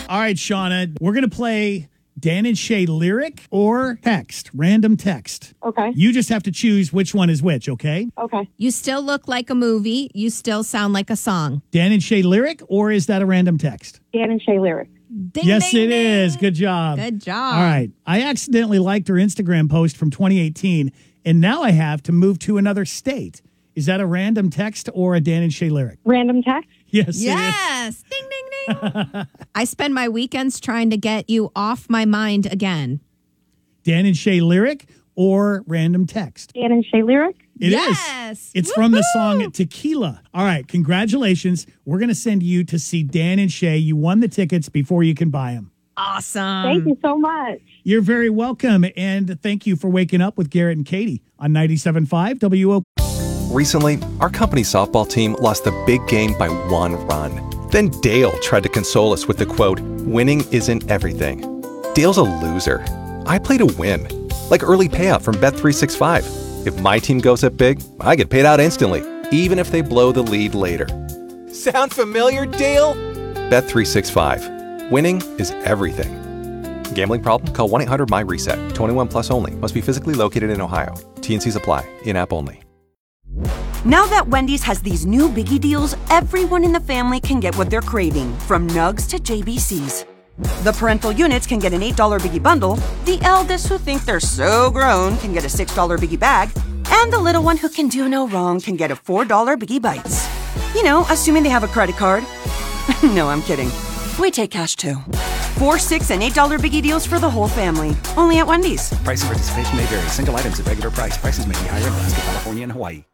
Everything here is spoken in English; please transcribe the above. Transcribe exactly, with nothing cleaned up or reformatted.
All right, Shauna, we're going to play Dan and Shay lyric or text, random text. Okay. You just have to choose which one is which, okay? Okay. You still look like a movie. You still sound like a song. Dan and Shay lyric, or is that a random text? Dan and Shay lyric. Ding, Yes, ding, it ding. is. Good job. Good job. All right. I accidentally liked her Instagram post from twenty eighteen, and now I have to move to another state. Is that a random text or a Dan and Shay lyric? Random text. Yes, it Yes. Ding, ding, ding. I spend my weekends trying to get you off my mind again. is. Dan and Shay lyric or random text? Dan and Shay lyric. It is. Yes. It's from the Woohoo! song Tequila. All right. Congratulations. We're going to send you to see Dan and Shay. You won the tickets before you can buy them. Awesome. Thank you so much. You're very welcome. And thank you for waking up with Garrett and Katie on ninety-seven point five W O. Recently, our company softball team lost the big game by one run. Then Dale tried to console us with the quote, "Winning isn't everything." Dale's a loser. I play to win. Like early payout from Bet three sixty-five. If my team goes up big, I get paid out instantly, even if they blow the lead later. Sound familiar, Dale? Bet three sixty-five. Winning is everything. Gambling problem? Call one eight hundred my reset. twenty-one plus only. Must be physically located in Ohio. T N Cs apply. In-app only. Now that Wendy's has these new biggie deals, everyone in the family can get what they're craving, from nugs to J B Cs. The parental units can get an eight dollar biggie bundle, the eldest who think they're so grown can get a six dollar biggie bag, and the little one who can do no wrong can get a four dollar biggie bites. You know, assuming they have a credit card. No, I'm kidding. We take cash too. Four, six, and eight dollar biggie deals for the whole family. Only at Wendy's. Price and participation may vary. Single items at regular price. Prices may be higher in Alaska, California, and Hawaii.